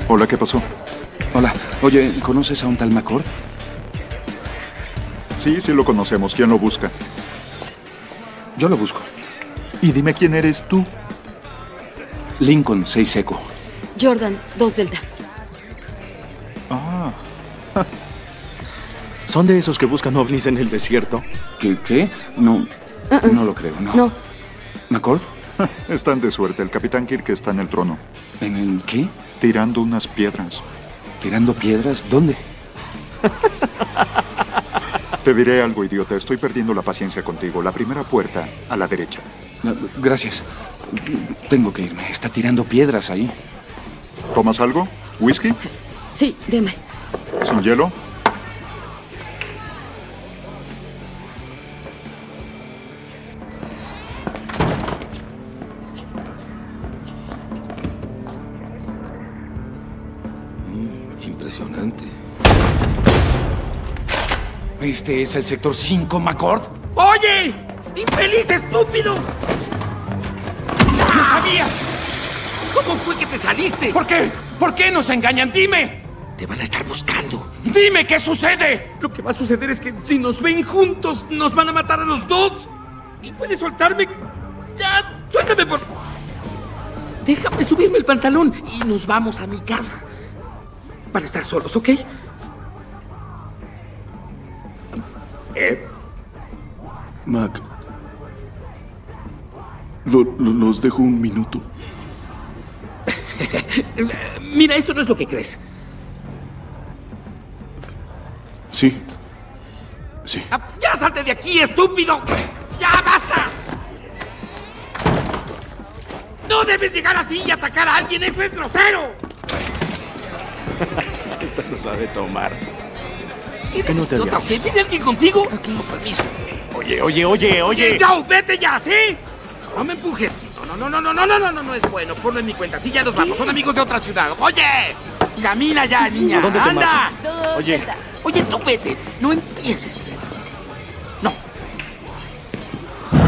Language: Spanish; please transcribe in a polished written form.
Hola, ¿qué pasó? Hola. Oye, ¿conoces a un tal McCord? Sí, sí lo conocemos. ¿Quién lo busca? Yo lo busco. Y dime quién eres tú. Lincoln, 6 seco. Jordan, 2 Delta. Ah, ¿Son de esos que buscan ovnis en el desierto? ¿Qué? No, no lo creo, no. No, ¿McCord? están de suerte. El capitán Kirk está en el trono, ¿En el qué? tirando unas piedras. ¿Tirando piedras? ¿Dónde? Te diré algo, idiota. Estoy perdiendo la paciencia contigo. La primera puerta, a la derecha. No, gracias. Tengo que irme. Está tirando piedras ahí. ¿Tomas algo? ¿Whisky? sí, deme. ¿Sin hielo? Impresionante. ¿Este es el sector 5, McCord? ¡Oye! ¡Infeliz estúpido! ¡No sabías! ¿Cómo fue que te saliste? ¿Por qué? ¿Por qué nos engañan? ¡Dime! Te van a estar buscando. ¡Dime qué sucede! Lo que va a suceder es que si nos ven juntos, nos van a matar a los dos. ¿Y puedes soltarme? ¡Ya! ¡Suéltame por... Déjame subirme el pantalón y nos vamos a mi casa. Para estar solos, ¿ok? Mac. Los dejo un minuto. Mira, esto no es lo que crees. Sí. Sí. ¡Ya salte de aquí, estúpido! ¡Ya basta! ¡No debes llegar así y atacar a alguien! ¡Eso es grosero! Esta no sabe tomar. ¿Eres no te idiota o aliamos. qué? ¿Viene alguien contigo? Con permiso. Oye. ¡Ya, vete ya, ¿sí? No me empujes. No es bueno. Ponlo en mi cuenta. Sí, ya nos vamos. Son amigos de otra ciudad. ¡Oye! Camina ya, niña. ¿Dónde te ¡Anda! mato? Oye. Oye, tú vete. No empieces.